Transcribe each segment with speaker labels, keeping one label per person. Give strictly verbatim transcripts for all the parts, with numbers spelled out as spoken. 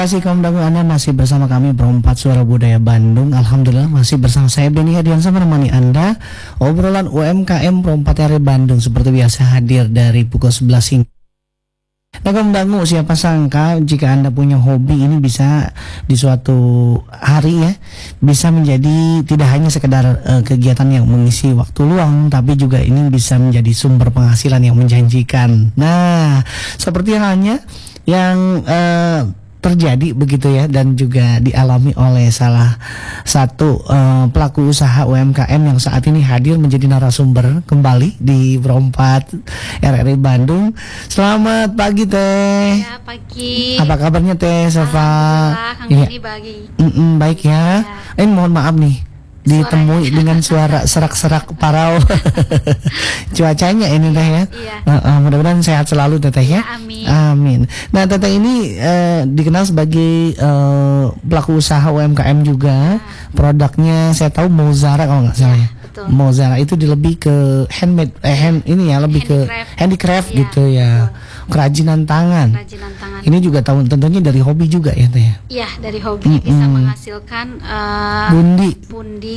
Speaker 1: kasih kaum dagu, Anda masih bersama kami Berempat Suara Budaya Bandung. Alhamdulillah masih bersama saya Benny Hadiansyah menemani Anda. Obrolan U M K M Perempat R W Bandung seperti biasa hadir dari pukul sebelas hingga. Nah kaum dagu, siapa sangka jika Anda punya hobi ini bisa di suatu hari ya bisa menjadi tidak hanya sekedar uh, kegiatan yang mengisi waktu luang, tapi juga ini bisa menjadi sumber penghasilan yang menjanjikan. Nah seperti halnya yang uh, terjadi begitu ya, dan juga dialami oleh salah satu uh, pelaku usaha U M K M yang saat ini hadir menjadi narasumber kembali di Berempat R W Bandung. Selamat pagi Teh.
Speaker 2: Ya pagi.
Speaker 1: Apa kabarnya Teh Safa?
Speaker 2: Alhamdulillah, kami
Speaker 1: ya.
Speaker 2: ini baik.
Speaker 1: Mm -mm, baik ya. ya. Eh mohon maaf nih ditemui Suaranya. dengan suara serak-serak parau. Cuacanya ini Teh ya.
Speaker 2: Iya.
Speaker 1: Nah, uh, mudah-mudahan sehat selalu Teteh ya.
Speaker 2: Ya, amin.
Speaker 1: Amin. Nah Teteh ini uh, dikenal sebagai uh, pelaku usaha U M K M juga. Ya. Produknya saya tahu Mozara kalau nggak salah ya.
Speaker 2: Betul.
Speaker 1: Mozara itu lebih ke handmade, eh, hand ini ya lebih
Speaker 2: handicraft.
Speaker 1: ke handicraft
Speaker 2: ya,
Speaker 1: gitu ya. Betul. Kerajinan tangan.
Speaker 2: Kerajinan tangan.
Speaker 1: Ini juga tahu tentunya dari hobi juga ya Teh ya.
Speaker 2: Iya, dari hobi mm -mm. bisa menghasilkan uh,
Speaker 1: bundi.
Speaker 2: Bundi.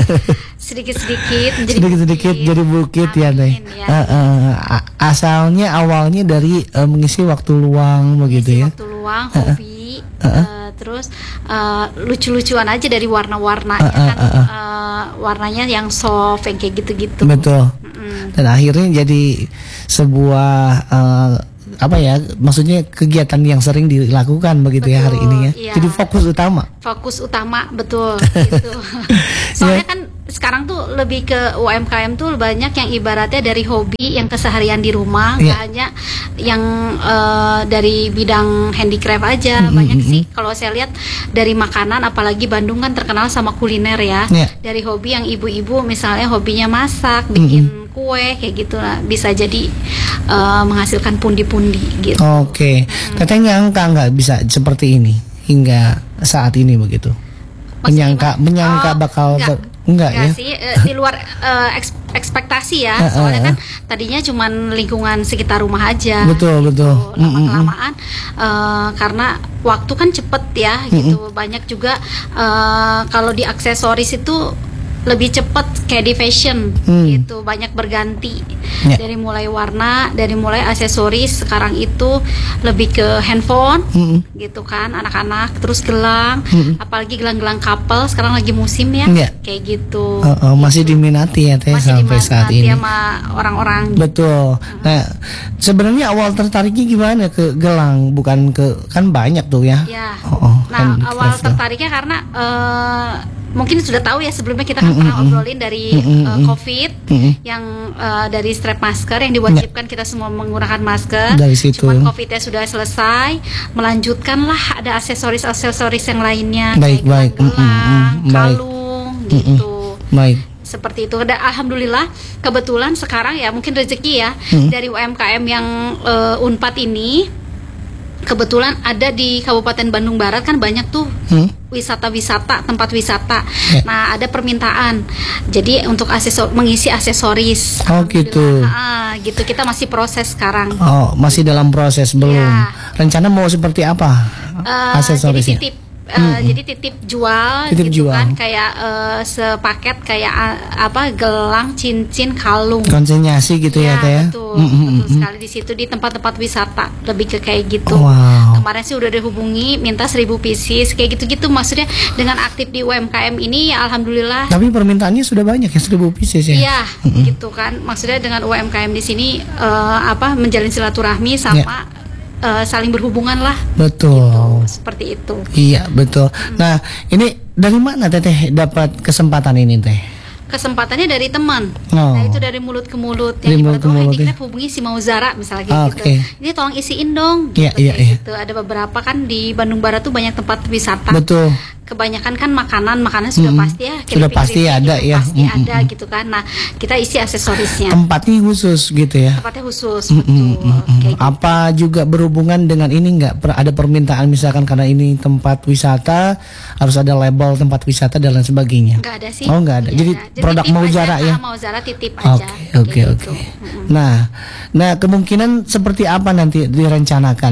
Speaker 2: Sedikit-sedikit menjadi
Speaker 1: sedikit-sedikit jadi bukit ya Teh.
Speaker 2: Ya.
Speaker 1: Uh, uh, asalnya awalnya dari uh, mengisi waktu luang begitu ya.
Speaker 2: Waktu luang, hobi. Uh, uh. Uh, terus uh, lucu-lucuan aja dari warna-warnanya uh, uh, kan uh, uh. Uh, warnanya yang soft yang kayak gitu-gitu.
Speaker 1: Betul.
Speaker 2: Mm -mm.
Speaker 1: Dan akhirnya jadi sebuah uh, apa ya, maksudnya kegiatan yang sering dilakukan begitu betul, ya hari ini ya. Iya. Jadi fokus utama. Fokus
Speaker 2: utama betul gitu. Soalnya yeah. kan sekarang tuh lebih ke U M K M tuh banyak yang ibaratnya dari hobi yang keseharian di rumah, nggak yeah. hanya yang uh, dari bidang handicraft aja. Mm-hmm. Banyak sih kalau saya lihat dari makanan, apalagi Bandung kan terkenal sama kuliner ya. Yeah. Dari hobi yang ibu-ibu misalnya hobinya masak, bikin mm-hmm. kue kayak gitu lah, bisa jadi uh, menghasilkan pundi-pundi gitu.
Speaker 1: Oke, okay. hmm. Katanya nyangka nggak bisa seperti ini hingga saat ini begitu. Maksudnya menyangka, gimana? menyangka oh, bakal enggak, ber, enggak, enggak ya? Sih, uh, di luar uh, ekspektasi ya. Uh, uh, Soalnya kan tadinya cuman lingkungan sekitar rumah aja. Betul
Speaker 2: gitu.
Speaker 1: betul.
Speaker 2: Lama-kelamaan uh, karena waktu kan cepet ya, gitu. Mm-mm. Banyak juga uh, kalau di aksesoris itu lebih cepat kayak di fashion hmm. gitu, banyak berganti ya. Dari mulai warna, dari mulai aksesoris, sekarang itu lebih ke handphone hmm. gitu kan, anak-anak, terus gelang, hmm. apalagi gelang-gelang couple sekarang lagi musim ya, ya. Kayak gitu.
Speaker 1: Uh, uh, masih gitu. Diminati ya Teh sampai saat ini. Masih diminati
Speaker 2: sama orang-orang.
Speaker 1: Betul. Gitu. Nah, sebenarnya awal tertariknya gimana ke gelang, bukan ke kan banyak tuh ya.
Speaker 2: Ya.
Speaker 1: Oh, oh,
Speaker 2: nah, awal tertariknya karena uh, mungkin sudah tahu ya sebelumnya kita kan mm-hmm. pernah obrolin dari mm-hmm. uh, COVID mm-hmm. yang uh, dari strap masker yang diwajibkan kita semua menggunakan masker.
Speaker 1: Dari situ.
Speaker 2: Cuman COVID-nya sudah selesai, melanjutkanlah ada aksesoris-aksesoris yang lainnya
Speaker 1: baik,
Speaker 2: kayak
Speaker 1: baik.
Speaker 2: gelang,
Speaker 1: Mm-hmm.
Speaker 2: kalung mm-hmm. gitu.
Speaker 1: Baik.
Speaker 2: Seperti itu. Dan alhamdulillah kebetulan sekarang ya mungkin rezeki ya mm-hmm. dari U M K M yang uh, Unpad ini kebetulan ada di Kabupaten Bandung Barat kan banyak tuh hmm? wisata-wisata, tempat wisata. Yeah. Nah, ada permintaan. Jadi untuk aksesor mengisi aksesoris.
Speaker 1: Oh, gitu.
Speaker 2: Nah, gitu kita masih proses sekarang.
Speaker 1: Oh, masih dalam proses belum. Yeah. Rencana mau seperti apa? Uh, aksesorisnya?
Speaker 2: Jadi titip Uh, mm-hmm. Jadi titip jual
Speaker 1: titip
Speaker 2: gitu
Speaker 1: jual.
Speaker 2: kan, kayak uh, sepaket kayak uh, apa gelang, cincin, kalung.
Speaker 1: Konsinyasi gitu ya, ya Teh ya.
Speaker 2: Betul,
Speaker 1: mm-hmm.
Speaker 2: betul sekali di situ di tempat-tempat wisata lebih ke kayak gitu.
Speaker 1: Wow.
Speaker 2: Kemarin sih udah dihubungi minta seribu pieces kayak gitu-gitu, maksudnya dengan aktif di U M K M ini ya alhamdulillah.
Speaker 1: Tapi permintaannya sudah banyak ya seribu pieces ya.
Speaker 2: Iya, mm-hmm. gitu kan. Maksudnya dengan U M K M di sini uh, apa menjalin silaturahmi sama yeah. Uh, saling berhubungan lah.
Speaker 1: Betul.
Speaker 2: Gitu, seperti itu.
Speaker 1: Iya betul. Hmm. Nah ini dari mana Teteh dapat kesempatan ini Teh?
Speaker 2: Kesempatannya dari teman. Oh. Nah itu dari mulut ke mulut.
Speaker 1: Dari
Speaker 2: yang
Speaker 1: mulut ke mulut.
Speaker 2: Kita hubungi si Mauzara misalnya
Speaker 1: oh,
Speaker 2: gitu.
Speaker 1: Okay.
Speaker 2: Ini tolong isiin dong.
Speaker 1: Iya
Speaker 2: gitu,
Speaker 1: iya iya.
Speaker 2: Gitu. Ada beberapa kan di Bandung Barat tuh banyak tempat wisata.
Speaker 1: Betul.
Speaker 2: Kebanyakan kan makanan, makanan sudah
Speaker 1: mm-hmm.
Speaker 2: pasti ya.
Speaker 1: Sudah pasti ada ya.
Speaker 2: Pasti mm-hmm. ada gitu kan. Nah kita isi aksesorisnya.
Speaker 1: Tempatnya khusus gitu ya.
Speaker 2: Tempatnya khusus.
Speaker 1: Mm-hmm.
Speaker 2: Betul.
Speaker 1: Mm-hmm.
Speaker 2: Kayak
Speaker 1: apa gitu. Juga berhubungan dengan ini nggak? Ada permintaan misalkan karena ini tempat wisata harus ada label tempat wisata dan lain sebagainya.
Speaker 2: Nggak ada sih.
Speaker 1: Oh nggak ada. Jadi,
Speaker 2: ada. Jadi
Speaker 1: produk Mauzara ya.
Speaker 2: Mauzara titip aja.
Speaker 1: Oke oke oke. Nah, nah kemungkinan seperti apa nanti direncanakan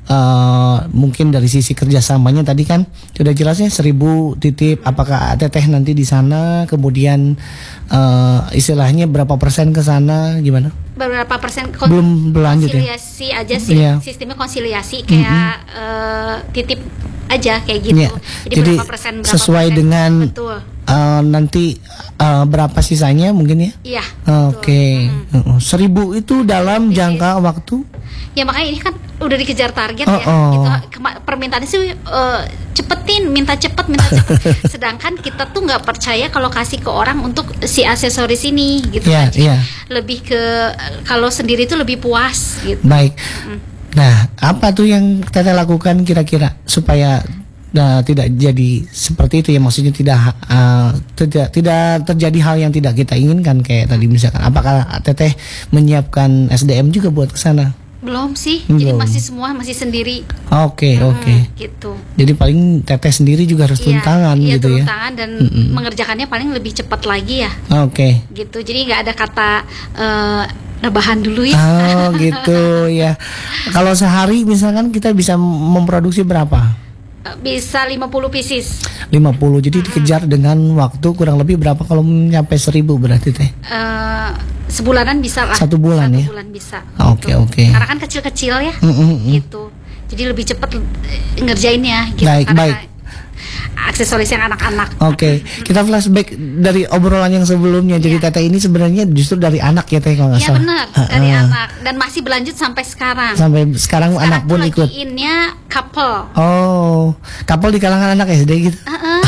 Speaker 1: uh, mungkin dari sisi kerjasamanya tadi kan sudah jelasnya seribu titip. Apakah Teteh nanti di sana, kemudian uh, istilahnya berapa persen ke sana, gimana?
Speaker 2: Beberapa persen kon-
Speaker 1: belum berlanjut
Speaker 2: konsiliasi
Speaker 1: ya?
Speaker 2: aja sih,
Speaker 1: yeah.
Speaker 2: Sistemnya konsiliasi kayak mm-hmm. uh, titip aja kayak gitu.
Speaker 1: Yeah.
Speaker 2: Jadi,
Speaker 1: Jadi
Speaker 2: berapa persen berapa
Speaker 1: sesuai
Speaker 2: persen,
Speaker 1: dengan
Speaker 2: betul.
Speaker 1: Uh, nanti uh, berapa sisanya mungkin ya?
Speaker 2: Iya.
Speaker 1: Oke. Okay. Hmm. Seribu itu dalam jangka waktu?
Speaker 2: Ya makanya ini kan udah dikejar target
Speaker 1: oh,
Speaker 2: ya.
Speaker 1: Oh.
Speaker 2: Gitu. Kema- permintaannya sih uh, cepetin, minta cepet, minta cepet. Sedangkan kita tuh nggak percaya kalau kasih ke orang untuk si aksesoris ini, gitu
Speaker 1: yeah,
Speaker 2: kan.
Speaker 1: Yeah.
Speaker 2: Lebih ke kalau sendiri tuh lebih puas, gitu.
Speaker 1: Baik.
Speaker 2: Hmm.
Speaker 1: Nah, apa tuh yang Teteh lakukan kira-kira supaya Nah, tidak jadi seperti itu ya, maksudnya tidak uh, tidak tidak terjadi hal yang tidak kita inginkan kayak tadi misalkan. Apakah Teteh menyiapkan S D M juga buat ke sana?
Speaker 2: Belum sih.
Speaker 1: Belum.
Speaker 2: Jadi masih semua masih sendiri.
Speaker 1: Oke, okay,
Speaker 2: hmm,
Speaker 1: oke. Okay.
Speaker 2: Gitu.
Speaker 1: Jadi paling Teteh sendiri juga harus turun
Speaker 2: iya,
Speaker 1: tangan
Speaker 2: iya,
Speaker 1: gitu
Speaker 2: turun
Speaker 1: ya.
Speaker 2: tangan dan
Speaker 1: Mm-mm.
Speaker 2: mengerjakannya paling lebih cepat lagi ya.
Speaker 1: Oke. Okay.
Speaker 2: Gitu. Jadi nggak ada kata uh, rebahan dulu ya.
Speaker 1: Oh, gitu ya. Kalau sehari misalkan kita bisa memproduksi berapa?
Speaker 2: Bisa lima puluh pieces.
Speaker 1: lima puluh. Jadi hmm. dikejar dengan waktu kurang lebih berapa kalau nyampe seribu berarti Teh?
Speaker 2: Uh, sebulanan bisa lah.
Speaker 1: Satu bulan
Speaker 2: Satu
Speaker 1: ya?
Speaker 2: bulan bisa.
Speaker 1: Oke,
Speaker 2: gitu.
Speaker 1: oke. Okay.
Speaker 2: Karena kan kecil-kecil ya.
Speaker 1: Mm-mm.
Speaker 2: Gitu. Jadi lebih cepat ngerjainnya gitu.
Speaker 1: Baik,
Speaker 2: Karena
Speaker 1: baik.
Speaker 2: aksesoris yang anak-anak.
Speaker 1: Oke, okay. Kita flashback dari obrolan yang sebelumnya. Jadi
Speaker 2: yeah.
Speaker 1: Teteh ini sebenarnya justru dari anak ya Teh kalau nggak
Speaker 2: Iya
Speaker 1: salah.
Speaker 2: benar,
Speaker 1: uh,
Speaker 2: dari
Speaker 1: uh.
Speaker 2: anak dan masih berlanjut sampai sekarang.
Speaker 1: Sampai sekarang, sekarang anak pun
Speaker 2: lagi
Speaker 1: ikut.
Speaker 2: innya couple.
Speaker 1: Oh, couple di kalangan anak S D gitu.
Speaker 2: Uh-uh.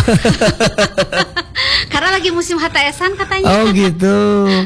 Speaker 2: Karena lagi musim H T S-an katanya.
Speaker 1: Oh gitu,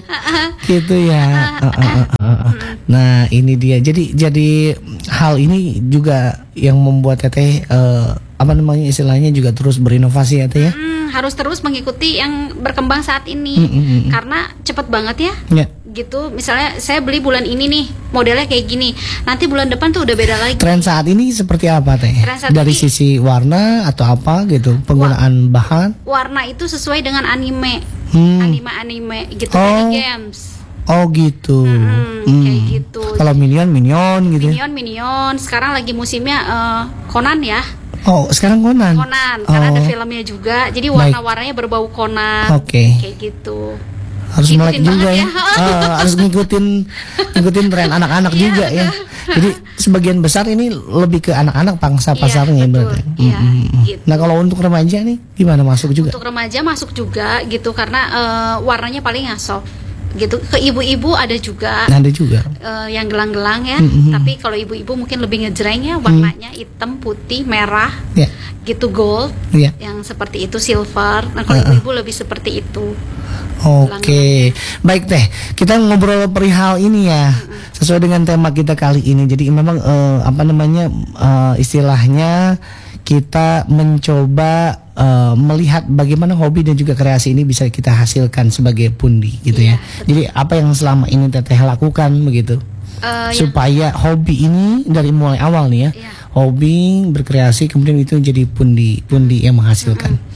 Speaker 1: gitu ya. Uh, uh, uh, uh, uh. Nah ini dia. Jadi jadi hal ini juga yang membuat Teteh uh, apa namanya istilahnya juga terus berinovasi ya Teh ya.
Speaker 2: Hmm, harus terus mengikuti yang berkembang saat ini.
Speaker 1: Mm, mm, mm.
Speaker 2: Karena cepet banget ya.
Speaker 1: Yeah.
Speaker 2: Gitu. Misalnya saya beli bulan ini nih modelnya kayak gini. Nanti bulan depan tuh udah beda lagi.
Speaker 1: Tren saat ini seperti apa Teh? Dari
Speaker 2: ini,
Speaker 1: sisi warna atau apa gitu? Penggunaan wa- bahan?
Speaker 2: Warna itu sesuai dengan anime.
Speaker 1: Hmm.
Speaker 2: Anime-anime gitu
Speaker 1: Oh.
Speaker 2: kayak games.
Speaker 1: Oh gitu.
Speaker 2: Hmm,
Speaker 1: hmm.
Speaker 2: Kayak gitu.
Speaker 1: Kalau Minion Minion gitu.
Speaker 2: Minion Minion. Sekarang lagi musimnya uh, Conan ya.
Speaker 1: Oh sekarang Conan.
Speaker 2: Conan.
Speaker 1: Oh.
Speaker 2: Karena ada filmnya juga. Jadi warna-warnanya berbau Conan.
Speaker 1: Oke. Okay.
Speaker 2: Kayak gitu.
Speaker 1: Harus melek juga ya,
Speaker 2: ya.
Speaker 1: uh, harus ngikutin ngikutin tren anak-anak
Speaker 2: iya,
Speaker 1: juga ya. Jadi sebagian besar ini lebih ke anak-anak pangsa pasarnya
Speaker 2: iya,
Speaker 1: berarti.
Speaker 2: Iya,
Speaker 1: mm-hmm.
Speaker 2: gitu.
Speaker 1: Nah kalau untuk remaja nih gimana, masuk juga?
Speaker 2: Untuk remaja masuk juga gitu karena uh, warnanya paling yang soft gitu. Ke ibu-ibu ada juga.
Speaker 1: Nah, ada juga.
Speaker 2: Uh, yang gelang-gelang ya.
Speaker 1: Mm-hmm.
Speaker 2: Tapi kalau ibu-ibu mungkin lebih ngejreng ya, warnanya mm. hitam, putih, merah.
Speaker 1: Yeah.
Speaker 2: Gitu gold.
Speaker 1: Yeah.
Speaker 2: Yang seperti itu silver. Nah kalau uh-uh. ibu-ibu lebih seperti itu.
Speaker 1: Oke, okay. Baik Teh, kita ngobrol perihal ini ya, mm-hmm. sesuai dengan tema kita kali ini. Jadi memang uh, apa namanya uh, istilahnya kita mencoba uh, melihat bagaimana hobi dan juga kreasi ini bisa kita hasilkan sebagai pundi gitu yeah, ya. Betul. Jadi apa yang selama ini Teteh lakukan begitu, uh, supaya yeah. hobi ini dari mulai awal nih ya, yeah. hobi berkreasi kemudian itu jadi pundi pundi yang menghasilkan. Mm-hmm.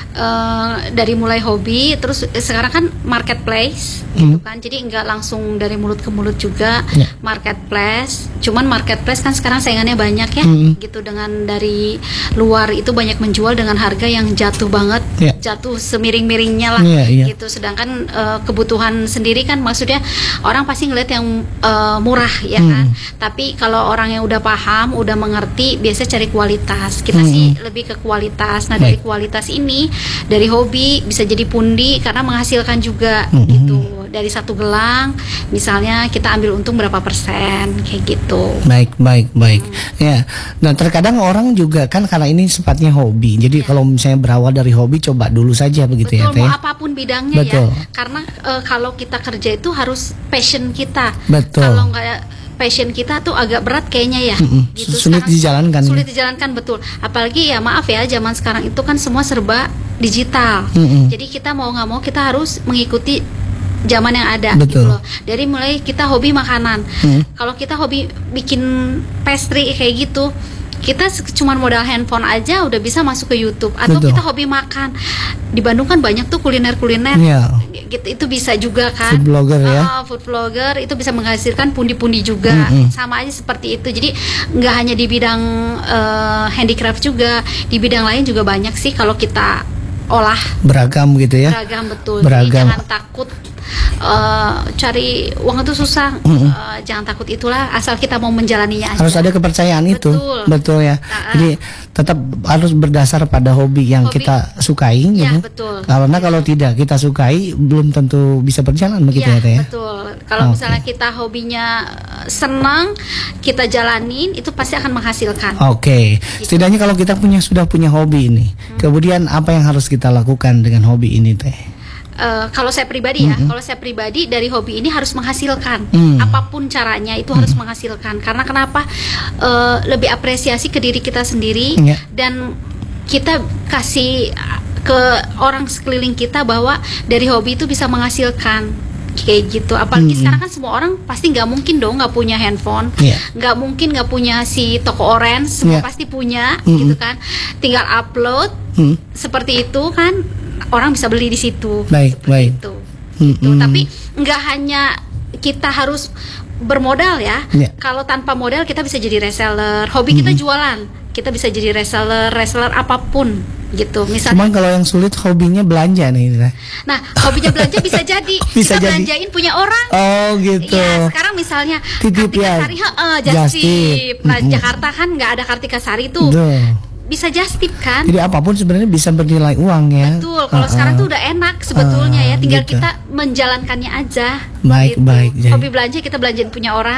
Speaker 2: Uh, dari mulai hobi terus sekarang kan marketplace mm. gitu kan, jadi nggak langsung dari mulut ke mulut juga yeah. marketplace. Cuman marketplace kan sekarang saingannya banyak ya, mm. gitu, dengan dari luar itu banyak menjual dengan harga yang jatuh banget, yeah. jatuh semiring-miringnya lah, yeah, yeah. gitu. Sedangkan uh, kebutuhan sendiri kan maksudnya orang pasti ngeliat yang uh, murah ya mm. kan. Tapi kalau orang yang udah paham, udah mengerti, biasanya cari kualitas. Kita mm. sih lebih ke kualitas. Nah dari kualitas ini, dari hobi bisa jadi pundi karena menghasilkan juga mm-hmm. gitu. Dari satu gelang misalnya kita ambil untung berapa persen kayak gitu.
Speaker 1: Baik, baik, baik. Hmm. Ya. Nah, terkadang orang juga kan karena ini sifatnya hobi. Jadi ya. Kalau misalnya berawal dari hobi coba dulu saja begitu. Betul, ya, Teh.
Speaker 2: Mau apapun bidangnya. Betul. Ya. Karena uh, kalau kita kerja itu harus passion kita.
Speaker 1: Betul.
Speaker 2: Kalau enggak passion kita tuh agak berat kayaknya ya,
Speaker 1: mm-hmm.
Speaker 2: gitu.
Speaker 1: Sulit sekarang, dijalankan.
Speaker 2: Sulit
Speaker 1: ya?
Speaker 2: dijalankan betul. Apalagi ya maaf ya, zaman sekarang itu kan semua serba digital.
Speaker 1: Mm-hmm.
Speaker 2: Jadi kita mau nggak mau kita harus mengikuti zaman yang ada.
Speaker 1: Betul.
Speaker 2: Gitu loh. Dari mulai kita hobi makanan. Mm-hmm. Kalau kita hobi bikin pastry kayak gitu, kita cuma modal handphone aja udah bisa masuk ke YouTube. Atau
Speaker 1: Betul.
Speaker 2: kita hobi makan, di Bandung kan banyak tuh kuliner-kuliner,
Speaker 1: Iya.
Speaker 2: gitu, itu bisa juga kan.
Speaker 1: Food blogger ya.
Speaker 2: Ah, food blogger itu bisa menghasilkan pundi-pundi juga.
Speaker 1: Mm-mm.
Speaker 2: Sama aja seperti itu. Jadi nggak hanya di bidang eh, handicraft juga, di bidang lain juga banyak sih kalau kita olah.
Speaker 1: Beragam gitu ya.
Speaker 2: Beragam, betul.
Speaker 1: Beragam.
Speaker 2: Jadi jangan takut eh, cari uang itu susah.
Speaker 1: Mm-mm.
Speaker 2: Eh, jangan takut itulah, asal kita mau menjalaninya aja.
Speaker 1: Harus ada kepercayaan itu.
Speaker 2: Betul.
Speaker 1: Betul ya.
Speaker 2: Nah,
Speaker 1: Jadi tetap harus berdasar pada hobi yang
Speaker 2: Hobi.
Speaker 1: kita sukai
Speaker 2: Ya,
Speaker 1: gitu.
Speaker 2: betul.
Speaker 1: Karena kalau tidak kita sukai belum tentu bisa berjalan begitu
Speaker 2: Iya,
Speaker 1: ya, Teh ya.
Speaker 2: betul. Kalau
Speaker 1: Oke.
Speaker 2: misalnya kita hobinya eh, senang, kita jalanin, itu pasti akan menghasilkan.
Speaker 1: Oke, setidaknya kalau kita punya sudah punya hobi ini,
Speaker 2: Hmm.
Speaker 1: kemudian apa yang harus kita lakukan dengan hobi ini, Teh?
Speaker 2: Eh, kalau saya pribadi ya,
Speaker 1: Mm-mm.
Speaker 2: kalau saya pribadi dari hobi ini harus menghasilkan,
Speaker 1: Mm.
Speaker 2: apapun caranya itu harus menghasilkan. Karena kenapa? Eh, lebih apresiasi ke diri kita sendiri
Speaker 1: Iya.
Speaker 2: dan kita kasih ke orang sekeliling kita bahwa dari hobi itu bisa menghasilkan kayak gitu. Apalagi
Speaker 1: Mm-mm.
Speaker 2: sekarang kan semua orang pasti nggak mungkin dong nggak punya handphone,
Speaker 1: Iya.
Speaker 2: nggak mungkin nggak punya si toko orange, semua
Speaker 1: Iya.
Speaker 2: pasti punya,
Speaker 1: Mm-mm.
Speaker 2: gitu kan. Tinggal upload
Speaker 1: Hmm.
Speaker 2: seperti itu kan, orang bisa beli di situ.
Speaker 1: Baik, baik.
Speaker 2: Gitu.
Speaker 1: Mm-mm.
Speaker 2: Gitu. Tapi nggak hanya kita harus bermodal ya.
Speaker 1: Iya.
Speaker 2: Kalau tanpa modal kita bisa jadi reseller. Hobi kita jualan, kita bisa jadi reseller, reseller apapun gitu. Misalnya,
Speaker 1: Cuman kalau yang sulit hobinya belanja nih, Teh.
Speaker 2: nah hobinya belanja bisa jadi
Speaker 1: Bisa
Speaker 2: kita
Speaker 1: jadi.
Speaker 2: belanjain punya orang.
Speaker 1: Oh gitu.
Speaker 2: Ya, sekarang misalnya
Speaker 1: Titip
Speaker 2: Kartika
Speaker 1: ya.
Speaker 2: Sari, heeh,
Speaker 1: Just
Speaker 2: just
Speaker 1: tip.
Speaker 2: tip. Nah,
Speaker 1: Mm-mm.
Speaker 2: Jakarta kan nggak ada Kartika Sari tuh.
Speaker 1: Duh.
Speaker 2: Bisa just tip kan?
Speaker 1: Jadi apapun sebenarnya bisa bernilai uang ya.
Speaker 2: Betul, kalau
Speaker 1: Uh-uh.
Speaker 2: sekarang tuh udah enak sebetulnya
Speaker 1: Uh,
Speaker 2: ya, tinggal
Speaker 1: gitu.
Speaker 2: kita menjalankannya aja.
Speaker 1: Baik,
Speaker 2: gitu.
Speaker 1: baik, jadi-
Speaker 2: Hobi belanja kita belanjain punya orang,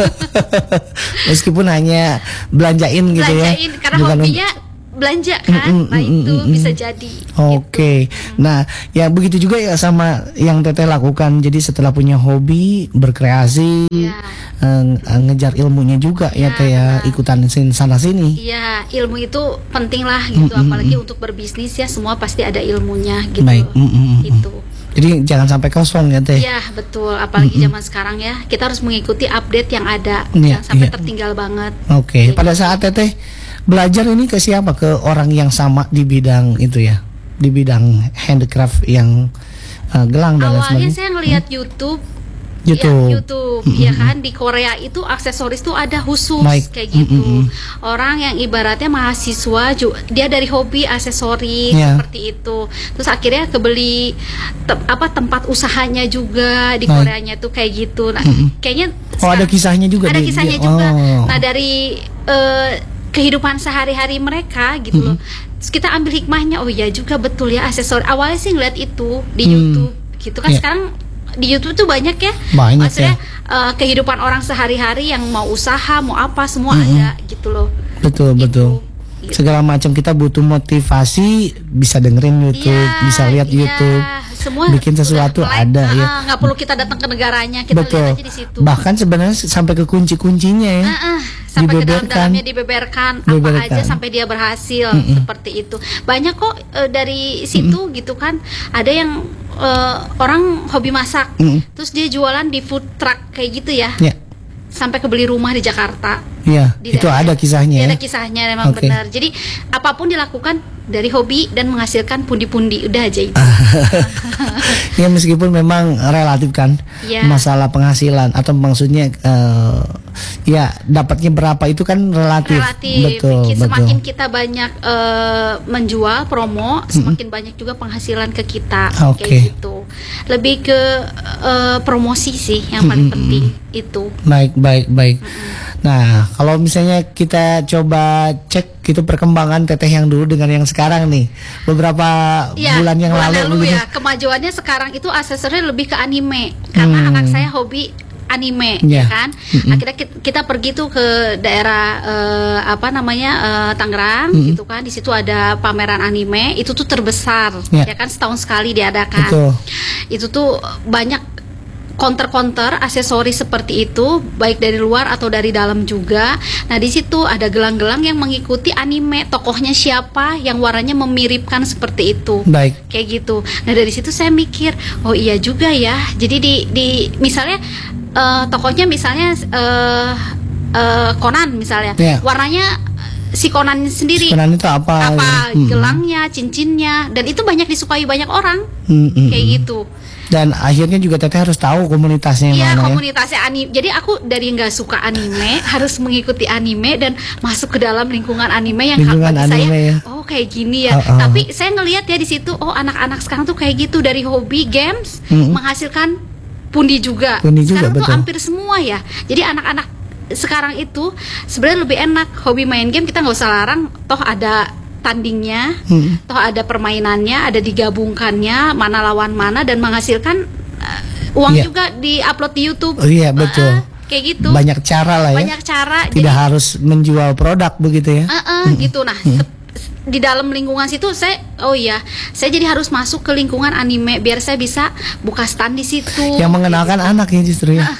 Speaker 1: Meskipun hanya belanjain gitu
Speaker 2: belanjain
Speaker 1: ya.
Speaker 2: karena
Speaker 1: Bukan-
Speaker 2: hobinya belanja kan,
Speaker 1: Mm-mm,
Speaker 2: nah
Speaker 1: mm-mm,
Speaker 2: itu
Speaker 1: mm-mm.
Speaker 2: bisa jadi.
Speaker 1: Oke, nah ya begitu juga ya sama yang Teteh lakukan. Jadi setelah punya hobi berkreasi,
Speaker 2: Ya.
Speaker 1: eh, ngejar ilmunya juga ya,
Speaker 2: Ya,
Speaker 1: Teh ya,
Speaker 2: benar.
Speaker 1: ikutan sin- sana sini.
Speaker 2: Iya, ilmu itu penting lah gitu,
Speaker 1: Mm-mm,
Speaker 2: apalagi untuk berbisnis ya semua pasti ada ilmunya gitu.
Speaker 1: Baik, mm, mm, mm.
Speaker 2: Gitu.
Speaker 1: Jadi jangan sampai kosong ya, Teh.
Speaker 2: Iya betul, apalagi zaman sekarang ya kita harus mengikuti update yang ada,
Speaker 1: Iya,
Speaker 2: jangan sampai
Speaker 1: iya.
Speaker 2: tertinggal banget.
Speaker 1: Oke,
Speaker 2: Gitu.
Speaker 1: pada saat Teteh belajar ini ke siapa? Ke orang yang sama di bidang itu ya, di bidang handicraft yang eh, gelang dan lain
Speaker 2: Awalnya
Speaker 1: sebagainya.
Speaker 2: saya ngelihat YouTube,
Speaker 1: YouTube.
Speaker 2: ya, YouTube, ya kan di Korea itu aksesoris tuh ada khusus
Speaker 1: Baik.
Speaker 2: kayak gitu.
Speaker 1: Mm-mm.
Speaker 2: Orang yang ibaratnya mahasiswa, ju- dia dari hobi aksesoris
Speaker 1: Ya.
Speaker 2: seperti itu. Terus akhirnya kebeli te- apa tempat usahanya juga di
Speaker 1: Baik.
Speaker 2: Koreanya tuh kayak gitu. Nah,
Speaker 1: Mm-mm.
Speaker 2: kayaknya
Speaker 1: Oh, ada
Speaker 2: sekarang-
Speaker 1: kisahnya juga
Speaker 2: Ada
Speaker 1: di-
Speaker 2: kisahnya
Speaker 1: di-
Speaker 2: juga.
Speaker 1: oh.
Speaker 2: Nah, dari eh, kehidupan sehari-hari mereka gitu loh. Terus kita ambil hikmahnya, oh iya juga betul ya aksesoris. Awalnya sih ngeliat itu di
Speaker 1: Hmm.
Speaker 2: YouTube gitu kan.
Speaker 1: Iya.
Speaker 2: Sekarang di YouTube tuh banyak ya.
Speaker 1: Banyak
Speaker 2: Maksudnya
Speaker 1: ya.
Speaker 2: eh, kehidupan orang sehari-hari yang mau usaha, mau apa semua
Speaker 1: Mm-mm.
Speaker 2: ada gitu loh.
Speaker 1: Betul,
Speaker 2: Gitu.
Speaker 1: betul.
Speaker 2: Gitu.
Speaker 1: Segala macam kita butuh motivasi, bisa dengerin YouTube,
Speaker 2: Iya,
Speaker 1: bisa lihat
Speaker 2: iya.
Speaker 1: YouTube.
Speaker 2: Semua
Speaker 1: Bikin sesuatu
Speaker 2: udah
Speaker 1: ada,
Speaker 2: melek.
Speaker 1: ya.
Speaker 2: Ah, nggak perlu kita datang ke negaranya, kita
Speaker 1: Betul.
Speaker 2: lihat aja di situ.
Speaker 1: Bahkan sebenarnya sampai ke kunci-kuncinya ya.
Speaker 2: Ah, ah, sampai ke
Speaker 1: Dibeberkan.
Speaker 2: dalam-dalamnya dibeberkan, apa
Speaker 1: Dibeberkan.
Speaker 2: aja sampai dia berhasil
Speaker 1: Mm-mm.
Speaker 2: seperti itu. Banyak kok eh, dari situ gitu kan. Ada yang eh, orang hobi masak,
Speaker 1: Mm-mm.
Speaker 2: terus dia jualan di food truck kayak gitu ya,
Speaker 1: Ya,
Speaker 2: sampai kebeli rumah di Jakarta.
Speaker 1: ya,
Speaker 2: Di
Speaker 1: itu
Speaker 2: daerah-
Speaker 1: ada kisahnya
Speaker 2: Iya,
Speaker 1: ya.
Speaker 2: ada kisahnya memang
Speaker 1: Oke.
Speaker 2: benar. Jadi apapun dilakukan dari hobi dan menghasilkan pundi-pundi, udah aja itu.
Speaker 1: Ya meskipun memang relatif kan
Speaker 2: Iya.
Speaker 1: masalah penghasilan atau maksudnya eh, ya dapatnya berapa itu kan relatif.
Speaker 2: Relatif.
Speaker 1: Betul,
Speaker 2: Ki-
Speaker 1: betul.
Speaker 2: Semakin kita banyak eh, menjual promo, semakin banyak juga penghasilan ke kita
Speaker 1: Oke.
Speaker 2: kayak gitu. Lebih ke eh, promosi sih yang paling penting itu.
Speaker 1: Baik, baik, baik. Nah, kalau misalnya kita coba cek gitu perkembangan Teteh yang dulu dengan yang sekarang nih, beberapa
Speaker 2: Ya,
Speaker 1: bulan yang lalu, begitu.
Speaker 2: ya kemajuannya sekarang itu aksesori lebih ke anime karena
Speaker 1: Hmm.
Speaker 2: anak saya hobi anime
Speaker 1: Ya.
Speaker 2: ya kan. Akhirnya ki- kita pergi tuh ke daerah eh, apa namanya eh, Tangerang gitu kan. Di situ ada pameran anime, itu tuh terbesar
Speaker 1: Ya.
Speaker 2: ya kan, setahun sekali diadakan.
Speaker 1: Betul.
Speaker 2: Itu tuh banyak counter-counter aksesoris seperti itu, baik dari luar atau dari dalam juga. Nah, di situ ada gelang-gelang yang mengikuti anime, tokohnya siapa yang warnanya memiripkan seperti itu.
Speaker 1: Baik.
Speaker 2: Kayak gitu. Nah, dari situ saya mikir, oh iya juga ya. Jadi di di misalnya eh, tokohnya misalnya eh eh, Conan misalnya.
Speaker 1: Yeah.
Speaker 2: Warnanya si Conan sendiri.
Speaker 1: Si Conan itu apa?
Speaker 2: Apa
Speaker 1: Hmm.
Speaker 2: gelangnya, cincinnya, dan itu banyak disukai banyak orang.
Speaker 1: Hmm, hmm,
Speaker 2: Kayak
Speaker 1: hmm.
Speaker 2: gitu.
Speaker 1: Dan akhirnya juga Teteh harus tahu komunitasnya yang
Speaker 2: Iya,
Speaker 1: mana
Speaker 2: komunitasnya anime. Jadi aku dari nggak suka anime harus mengikuti anime dan masuk ke dalam lingkungan anime yang
Speaker 1: Lingkungan
Speaker 2: bagi
Speaker 1: anime
Speaker 2: saya,
Speaker 1: ya.
Speaker 2: oh kayak gini ya.
Speaker 1: Uh, uh.
Speaker 2: Tapi saya ngelihat ya di situ, oh anak-anak sekarang tuh kayak gitu, dari hobi games
Speaker 1: Mm-mm.
Speaker 2: menghasilkan pundi juga.
Speaker 1: Pundi juga,
Speaker 2: sekarang tuh
Speaker 1: betul.
Speaker 2: hampir semua ya. Jadi anak-anak sekarang itu sebenarnya lebih enak hobi main game, kita nggak usah larang, toh ada tandingnya,
Speaker 1: Hmm.
Speaker 2: toh ada permainannya, ada digabungkannya mana lawan mana dan menghasilkan uh, uang
Speaker 1: Iya.
Speaker 2: juga di-upload di YouTube.
Speaker 1: Oh iya, betul.
Speaker 2: Uh, kayak gitu.
Speaker 1: Banyak cara lah ya.
Speaker 2: Banyak cara.
Speaker 1: Tidak
Speaker 2: Jadi
Speaker 1: harus menjual produk begitu ya.
Speaker 2: uh, uh, gitu. Nah, se- di dalam lingkungan situ saya oh iya, saya jadi harus masuk ke lingkungan anime biar saya bisa buka stand di situ.
Speaker 1: Yang mengenalkan anak ya justru ya.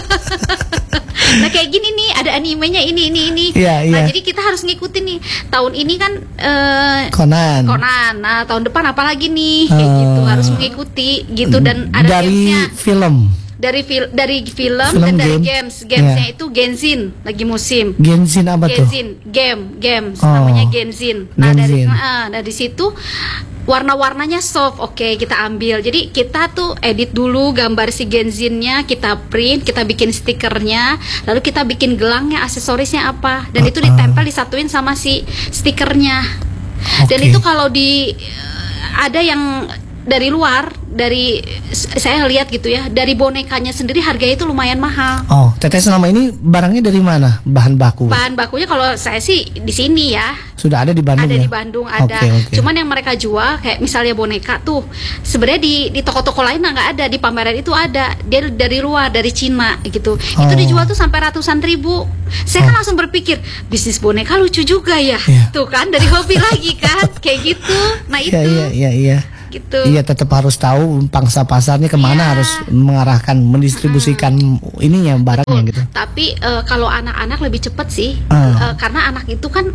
Speaker 2: Nah kayak gini nih, ada animenya ini ini ini.
Speaker 1: Iya,
Speaker 2: Nah
Speaker 1: iya.
Speaker 2: jadi kita harus ngikutin nih. Tahun ini kan eh,
Speaker 1: Conan.
Speaker 2: Conan. Nah tahun depan apa lagi nih? Kayak
Speaker 1: Eh,
Speaker 2: gitu harus mengikuti gitu, dan ada
Speaker 1: dari
Speaker 2: gamesnya.
Speaker 1: film.
Speaker 2: Dari fil dari film,
Speaker 1: Film,
Speaker 2: dan dari
Speaker 1: game.
Speaker 2: games. Gamesnya
Speaker 1: Iya.
Speaker 2: itu Genshin lagi musim.
Speaker 1: Genshin apa tuh?
Speaker 2: Genshin, game, games
Speaker 1: Oh.
Speaker 2: namanya Genshin. Nah dari
Speaker 1: Genshin.
Speaker 2: nah, dari situ warna-warnanya soft, oke kita ambil. Jadi kita tuh edit dulu gambar si Genshinnya, kita print, kita bikin stikernya, lalu kita bikin gelangnya, aksesorisnya apa, dan itu
Speaker 1: Uh-uh.
Speaker 2: ditempel disatuin sama si stikernya. Dan
Speaker 1: Oke.
Speaker 2: itu kalau di ada yang dari luar, dari saya lihat gitu ya, dari bonekanya sendiri harganya itu lumayan mahal.
Speaker 1: Oh, Teteh selama ini barangnya dari mana? Bahan baku.
Speaker 2: Bahan bakunya kalau saya sih di sini ya.
Speaker 1: Sudah ada di Bandung
Speaker 2: Ada
Speaker 1: ya?
Speaker 2: di Bandung ada.
Speaker 1: Oke, oke.
Speaker 2: Cuman yang mereka jual kayak misalnya boneka tuh sebenarnya di di toko-toko lain nggak ada, di pameran itu ada. Dia dari luar, dari Cina gitu. Itu
Speaker 1: Oh.
Speaker 2: dijual tuh sampai ratusan ribu. Saya kan langsung berpikir, bisnis boneka lucu juga ya.
Speaker 1: Iya.
Speaker 2: Tuh kan dari hobi lagi kan kayak gitu. Nah itu
Speaker 1: Iya, iya, iya, iya.
Speaker 2: gitu.
Speaker 1: Iya, tetap harus tahu pangsa pasarnya kemana,
Speaker 2: Iya.
Speaker 1: harus mengarahkan, mendistribusikan ininya barangnya gitu.
Speaker 2: Tapi eh, kalau anak-anak lebih cepet sih,
Speaker 1: Ah.
Speaker 2: Eh, karena anak itu kan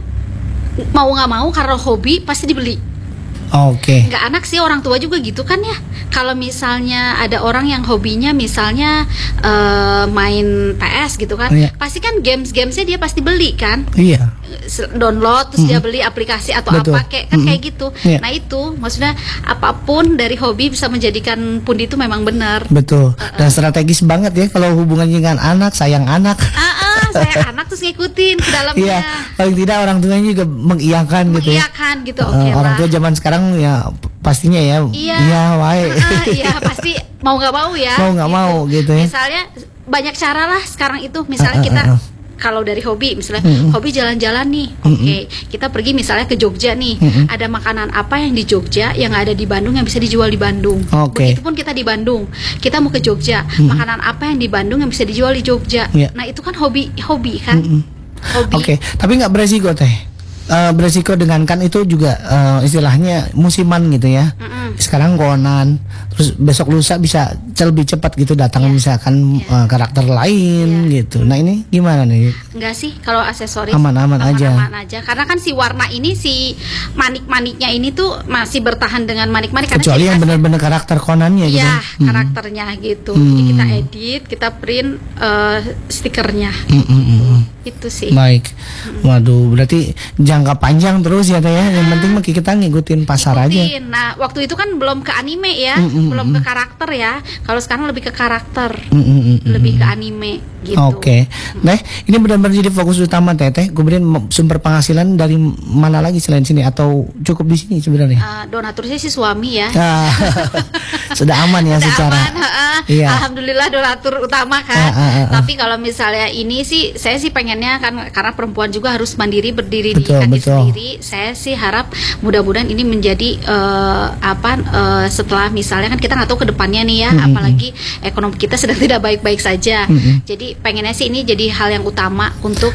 Speaker 2: mau nggak mau karena hobi pasti dibeli.
Speaker 1: Oke.
Speaker 2: Nggak anak sih, orang tua juga gitu kan ya. Kalau misalnya ada orang yang hobinya misalnya eh, main P S gitu kan,
Speaker 1: Iya.
Speaker 2: pasti kan games-gamesnya dia pasti beli kan.
Speaker 1: Iya.
Speaker 2: Se- download terus dia beli aplikasi atau
Speaker 1: Betul.
Speaker 2: apa kayak kan
Speaker 1: Mm-mm.
Speaker 2: kayak gitu.
Speaker 1: Iya.
Speaker 2: Nah itu maksudnya apapun dari hobi bisa menjadikan pundi itu memang benar.
Speaker 1: Betul. Dan strategis banget ya kalau hubungannya dengan anak, sayang anak.
Speaker 2: Ah, ah, saya anak terus ngikutin ke dalamnya.
Speaker 1: Iya, paling tidak orang tuanya juga mengiyakan gitu ya.
Speaker 2: Iya kan gitu,
Speaker 1: Eh,
Speaker 2: oke
Speaker 1: orang
Speaker 2: lah.
Speaker 1: tua zaman sekarang ya pastinya ya,
Speaker 2: Iya.
Speaker 1: iya wae.
Speaker 2: Ah, iya pasti mau nggak mau ya.
Speaker 1: Mau nggak mau gitu ya.
Speaker 2: Misalnya banyak cara lah sekarang itu. Misalnya
Speaker 1: Ah, ah,
Speaker 2: kita
Speaker 1: ah, ah.
Speaker 2: kalau dari hobi, misalnya
Speaker 1: Mm-mm.
Speaker 2: hobi jalan-jalan nih, oke, kita pergi misalnya ke Jogja nih,
Speaker 1: Mm-mm.
Speaker 2: ada makanan apa yang di Jogja yang nggak ada di Bandung yang bisa dijual di Bandung.
Speaker 1: Oke.
Speaker 2: Begitupun kita di Bandung, kita mau ke Jogja, makanan apa yang di Bandung yang bisa dijual di Jogja.
Speaker 1: Iya.
Speaker 2: Nah itu kan hobi, hobi kan,
Speaker 1: Mm-mm.
Speaker 2: hobi.
Speaker 1: Oke, tapi nggak beresiko teh. Eh, beresiko dengan kan itu juga eh, istilahnya musiman gitu ya.
Speaker 2: Mm-mm.
Speaker 1: Sekarang Conan, terus besok lusa bisa lebih cepat gitu datang
Speaker 2: Iya.
Speaker 1: misalkan eh, karakter lain gitu. Nah ini gimana nih?
Speaker 2: Enggak sih, kalau aksesoris
Speaker 1: Aman-aman aja.
Speaker 2: aman-aman aja. Karena kan si warna ini, si manik-maniknya ini tuh masih bertahan dengan manik-manik. Karena
Speaker 1: Kecuali
Speaker 2: ciri
Speaker 1: yang
Speaker 2: khas-
Speaker 1: benar-benar karakter Conannya gitu.
Speaker 2: Iya,
Speaker 1: Hmm.
Speaker 2: karakternya gitu.
Speaker 1: Hmm.
Speaker 2: Jadi kita edit, kita print eh, stikernya.
Speaker 1: Mm, mm, mm, mm.
Speaker 2: Itu sih.
Speaker 1: Baik. Waduh, berarti jangka panjang terus ya teh ya. Yang penting mah kita ngikutin pasar aja.
Speaker 2: Ikutin. Nah, waktu itu kan belum ke anime ya,
Speaker 1: Mm, mm,
Speaker 2: belum
Speaker 1: mm.
Speaker 2: ke karakter ya. Kalau sekarang lebih ke karakter,
Speaker 1: Mm, mm, mm, mm,
Speaker 2: lebih
Speaker 1: mm.
Speaker 2: ke anime gitu.
Speaker 1: Oke, nah ini benar-benar jadi fokus utama Teteh. Kemudian m- sumber penghasilan dari mana lagi selain sini atau cukup di sini sebenarnya?
Speaker 2: Eh, donaturnya si suami ya.
Speaker 1: Ah, sudah aman ya
Speaker 2: Udah
Speaker 1: secara.
Speaker 2: aman, heeh.
Speaker 1: Iya.
Speaker 2: Alhamdulillah donatur utama kan.
Speaker 1: Ah, ah, ah, ah.
Speaker 2: Tapi kalau misalnya ini sih, saya sih pengennya kan karena perempuan juga harus mandiri, berdiri
Speaker 1: Betul,
Speaker 2: di kaki
Speaker 1: betul.
Speaker 2: sendiri. Saya sih harap mudah-mudahan ini menjadi eh, apa eh, setelah misalnya kan kita nggak tahu ke depannya nih ya,
Speaker 1: Mm-mm.
Speaker 2: apalagi ekonomi kita sedang tidak baik-baik saja.
Speaker 1: Mm-mm.
Speaker 2: Jadi pengennya sih ini jadi hal yang utama untuk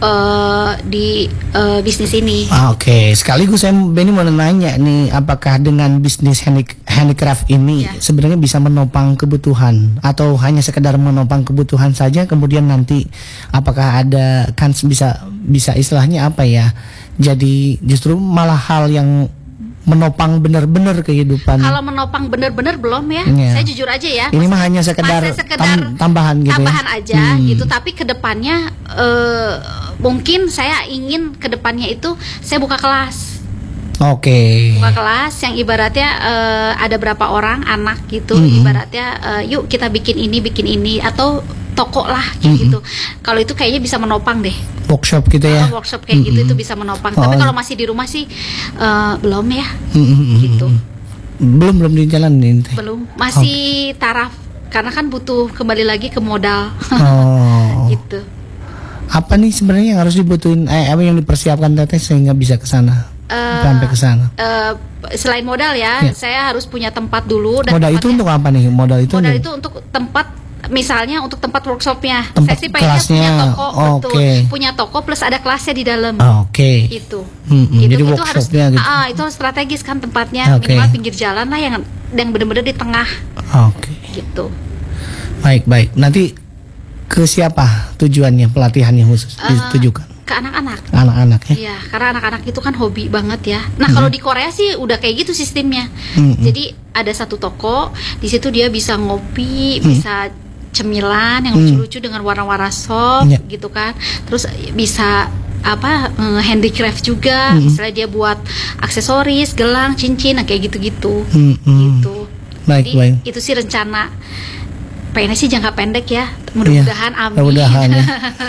Speaker 2: eh, di eh, bisnis ini.
Speaker 1: Ah, Oke, sekaligus saya Benny mau nanya nih, apakah dengan bisnis handi- handicraft ini
Speaker 2: Ya.
Speaker 1: sebenarnya bisa menopang kebutuhan atau hanya sekedar menopang kebutuhan saja, kemudian nanti apakah ada kan bisa bisa istilahnya apa ya? Jadi justru malah hal yang menopang benar-benar kehidupan.
Speaker 2: Kalau menopang benar-benar belum ya.
Speaker 1: Iya.
Speaker 2: Saya jujur aja ya.
Speaker 1: Ini mah hanya sekedar,
Speaker 2: masih sekedar
Speaker 1: tam- tambahan gitu.
Speaker 2: Tambahan
Speaker 1: ya?
Speaker 2: aja
Speaker 1: Hmm.
Speaker 2: gitu. Tapi kedepannya eh, mungkin saya ingin kedepannya itu saya buka kelas.
Speaker 1: Oke.
Speaker 2: Buka kelas yang ibaratnya eh, ada berapa orang anak gitu.
Speaker 1: Hmm.
Speaker 2: Ibaratnya eh, yuk kita bikin ini bikin ini atau toko lah kayak
Speaker 1: Hmm.
Speaker 2: gitu. Kalau itu kayaknya bisa menopang deh.
Speaker 1: Workshop gitu ya.
Speaker 2: Kalau workshop kayak gitu
Speaker 1: Mm-mm.
Speaker 2: itu bisa menopang.
Speaker 1: Oh.
Speaker 2: Tapi kalau masih di rumah sih eh, belum ya.
Speaker 1: Mm-mm.
Speaker 2: Gitu.
Speaker 1: Belum belum di jalan nih. Teh.
Speaker 2: Belum, masih taraf karena kan butuh kembali lagi ke modal.
Speaker 1: Oh.
Speaker 2: Gitu.
Speaker 1: Apa nih sebenarnya yang harus dibutuhin, eh, apa yang dipersiapkan Teteh sehingga bisa ke sana?
Speaker 2: Eh,
Speaker 1: Sampai ke sana.
Speaker 2: eh, selain modal ya,
Speaker 1: Ya.
Speaker 2: saya harus punya tempat dulu.
Speaker 1: Modal itu
Speaker 2: tempatnya-
Speaker 1: untuk apa nih? Modal itu
Speaker 2: modal
Speaker 1: untuk-
Speaker 2: itu untuk tempat, misalnya untuk tempat workshopnya.
Speaker 1: Tempat
Speaker 2: Saya sih pengennya
Speaker 1: kelasnya.
Speaker 2: punya toko,
Speaker 1: Oh,
Speaker 2: betul.
Speaker 1: oke.
Speaker 2: Punya toko plus ada kelasnya di dalam.
Speaker 1: Ah, Oke.
Speaker 2: Gitu.
Speaker 1: Mm-mm,
Speaker 2: Gitu.
Speaker 1: jadi
Speaker 2: Itu harus,
Speaker 1: workshopnya gitu.
Speaker 2: ah, itu harus strategis kan tempatnya,
Speaker 1: Oke.
Speaker 2: minimal pinggir jalan lah yang yang benar-benar di tengah
Speaker 1: Oke.
Speaker 2: gitu.
Speaker 1: Baik baik. Nanti ke siapa tujuannya pelatihannya khusus
Speaker 2: Eh,
Speaker 1: ditujukan?
Speaker 2: Ke anak-anak.
Speaker 1: Anak-anak ya.
Speaker 2: Iya, karena anak-anak itu kan hobi banget ya. Nah, kalau di Korea sih udah kayak gitu sistemnya.
Speaker 1: Mm-mm.
Speaker 2: Jadi ada satu toko, di situ dia bisa ngopi,
Speaker 1: Mm.
Speaker 2: bisa cemilan yang
Speaker 1: Mm.
Speaker 2: lucu-lucu dengan warna-warna soft
Speaker 1: Iya.
Speaker 2: gitu kan. Terus bisa apa eh, handicraft juga,
Speaker 1: Mm.
Speaker 2: misalnya dia buat aksesoris, gelang, cincin, nah kayak gitu-gitu.
Speaker 1: Mm-mm.
Speaker 2: Gitu.
Speaker 1: Baik
Speaker 2: Jadi
Speaker 1: baik.
Speaker 2: itu sih rencana. Pengennya sih jangka pendek ya. Mudah-mudahan
Speaker 1: Iya,
Speaker 2: amin.
Speaker 1: mudah-mudahan ya.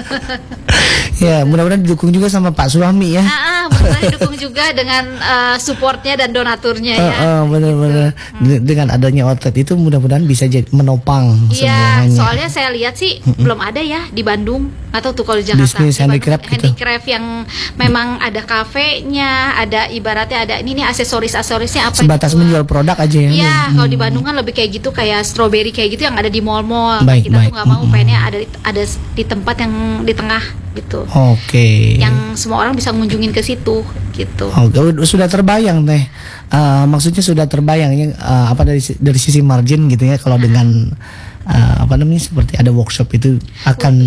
Speaker 1: Ya, mudah-mudahan didukung juga sama Pak Suami ya.
Speaker 2: Ah, ah, mudah-mudahan didukung juga dengan eh, supportnya dan donaturnya
Speaker 1: Eh,
Speaker 2: ya.
Speaker 1: eh, benar-benar De- dengan adanya outlet itu mudah-mudahan bisa jadi menopang
Speaker 2: Iya,
Speaker 1: semuanya.
Speaker 2: soalnya saya lihat sih belum ada ya di Bandung atau tuh kalau di Jakarta.
Speaker 1: Bisnis
Speaker 2: Di Bandung,
Speaker 1: handicraft gitu.
Speaker 2: handicraft yang memang ada kafenya, ada ibaratnya ada ini nih aksesoris-aksesorisnya apa
Speaker 1: Sebatas
Speaker 2: gitu.
Speaker 1: menjual produk aja ya.
Speaker 2: Iya,
Speaker 1: Hmm.
Speaker 2: kalau di Bandung kan lebih kayak gitu, kayak strawberry kayak gitu yang ada di mall-mall.
Speaker 1: Baik,
Speaker 2: Kita
Speaker 1: baik.
Speaker 2: tuh nggak mau
Speaker 1: Mm-mm.
Speaker 2: pengennya ada di- ada di tempat yang di tengah gitu.
Speaker 1: Oke.
Speaker 2: Yang semua orang bisa ngunjungin ke situ gitu.
Speaker 1: Oke, ud- sudah terbayang teh. Eh, maksudnya sudah terbayang ya eh, apa dari si- dari sisi margin gitu ya kalau dengan eh, apa namanya seperti ada workshop itu akan